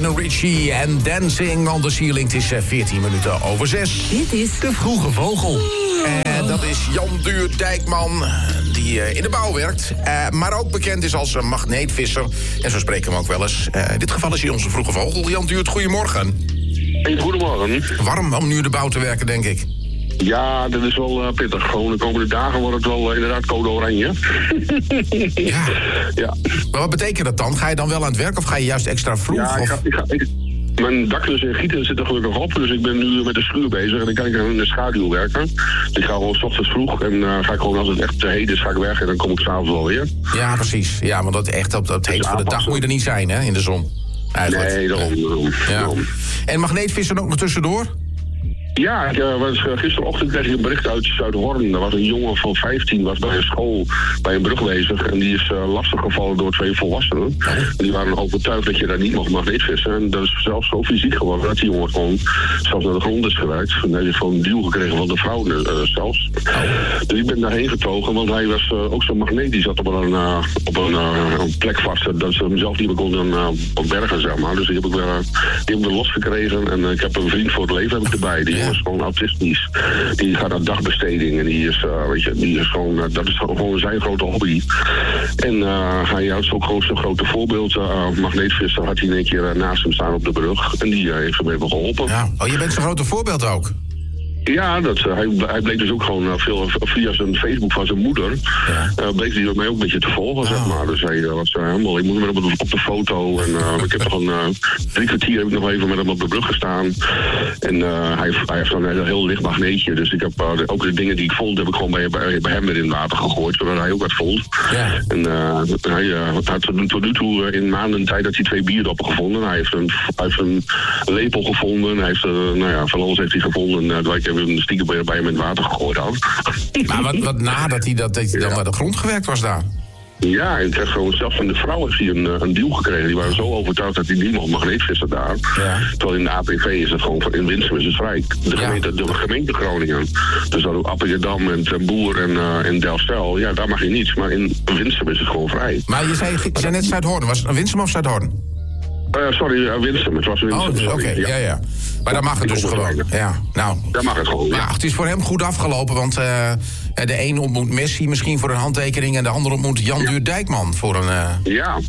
Lionel Richie en Dancing on the Ceiling. Het is 14 minuten over 6. Dit is De Vroege Vogel. En dat is Jan Duurdijkman, die in de bouw werkt. Maar ook bekend is als magneetvisser. En zo spreken we hem ook wel eens. In dit geval is hij onze vroege vogel. Jan Duurt, goedemorgen. Hey, goedemorgen. Warm om nu in de bouw te werken, denk ik. Ja, dat is wel pittig. Gewoon de komende dagen wordt het wel inderdaad code oranje. Ja. Ja. Maar wat betekent dat dan? Ga je dan wel aan het werk of ga je juist extra vroeg? Ja, mijn daklus en gieten zit er gelukkig op. Dus ik ben nu met de schuur bezig en dan kan ik in de schaduw werken. Dus ik ga gewoon 's ochtends vroeg en ga ik gewoon als het echt te heet is, ga ik weg en dan kom ik s'avonds wel weer. Ja, precies. Ja, want dat echt op het heet van de dag moet je er niet zijn, hè, in de zon. Eigenlijk. Nee, daarom. Ja. En magneetvissen ook nog tussendoor? Ja, gisterochtend kreeg ik een bericht uit Zuidhorn. Er was een jongen van 15, was bij een school bij een brug bezig. En die is lastiggevallen door 2 volwassenen. En die waren overtuigd dat je daar niet mocht magneetvissen. En dat is zelfs zo fysiek geworden dat die jongen gewoon zelfs naar de grond is geraakt. En hij heeft gewoon een duw gekregen van de vrouw zelfs. Dus ik ben daarheen getogen, want hij was ook zo'n magneet. Die zat op een plek vast dat ze hem zelf niet meer konden bergen, zeg maar. Dus die heb ik weer losgekregen. En ik heb een vriend voor het leven heb ik erbij. Die is gewoon autistisch. Die gaat naar dagbesteding en die is gewoon, dat is gewoon zijn grote hobby. En hij had ook gewoon zo'n grote voorbeeld. Magneetvisser had hij in één keer naast hem staan op de brug. En die heeft hem even geholpen. Ja. Oh, je bent zo'n grote voorbeeld ook? Ja, hij bleek dus ook gewoon veel via zijn Facebook van zijn moeder. Ja. Bleek hij mij ook een beetje te volgen, zeg maar. Dus hij was helemaal, ik moet met hem op de foto. En ik heb nog 3 kwartier heb ik nog even met hem op de brug gestaan. En hij heeft dan een heel licht magneetje. Dus ik heb ook de dingen die ik vond, heb ik gewoon bij hem weer in het water gegooid. Zodat hij ook wat vond. Ja. En hij had tot nu toe in maanden tijd dat hij 2 bierdoppen gevonden. Hij heeft een lepel gevonden. Hij heeft van alles heeft hij gevonden. Ik heb een stiekem bij hem in het water gegooid had. Maar wat nadat hij dan naar de grond gewerkt was daar? Ja, ik kreeg gewoon zelfs van de vrouw heeft hij een deal gekregen. Die waren zo overtuigd dat hij niet mocht magneetvissen daar. Ja. Terwijl in de APV is het gewoon, in Winsum is het vrij. De gemeente Groningen. Dus dan ook Appingedam en Ten Boer en Delfzijl. Ja, daar mag je niets. Maar in Winsum is het gewoon vrij. Maar je zei net Zuidhorn. Was het Winsum of Zuidhorn? Sorry, Winsum. Het was Winsum. Oh, oké. Ja. Maar daar mag het dus gewoon. Ja, nou. Daar mag het gewoon, ja. Het is voor hem goed afgelopen, want de een ontmoet Messi misschien voor een handtekening en de ander ontmoet Jan Duurdijkman voor een... Ja.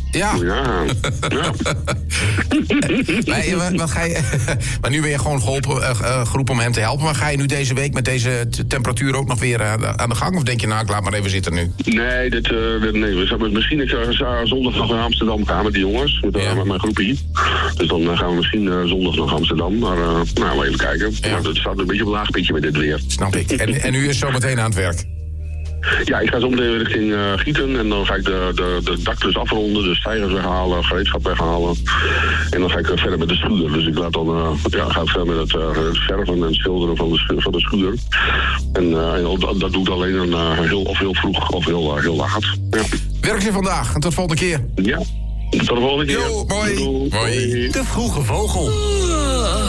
Wat ga je... Maar nu ben je gewoon geroepen om hem te helpen. Maar ga je nu deze week met deze temperatuur ook nog weer aan de gang? Of denk je, nou, ik laat maar even zitten nu? Nee, we zouden misschien zondag nog naar Amsterdam gaan met die jongens. Met mijn groepie. Dus dan gaan we misschien zondag naar Amsterdam. Maar we even kijken. Ja. Maar het staat een beetje op een laag pitje met dit weer. Snap ik. En u is zo meteen aan het werk? Ja, ik ga zo meteen richting Gieten. En dan ga ik de daklus afronden. De stijgers weghalen, gereedschap weghalen. En dan ga ik verder met de schuur. Dus ik laat dan, ga verder met het verven en schilderen van de schuur. En dat doe ik alleen heel vroeg of heel laat. Ja. Werk je vandaag en tot de volgende keer. Ja. Tot de volgende keer. Yo, mooi. De Vroege Vogel.